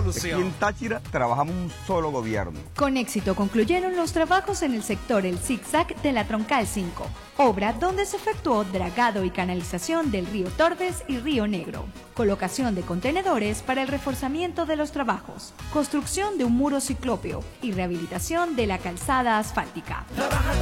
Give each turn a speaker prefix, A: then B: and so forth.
A: Aquí en Táchira trabajamos un solo gobierno.
B: Con éxito concluyeron los trabajos en el sector El Zigzag de la Troncal 5, obra donde se efectuó dragado y canalización del río Torbes y río Negro, colocación de contenedores para el reforzamiento de los trabajos, construcción de un muro ciclópeo y rehabilitación de la calzada asfáltica.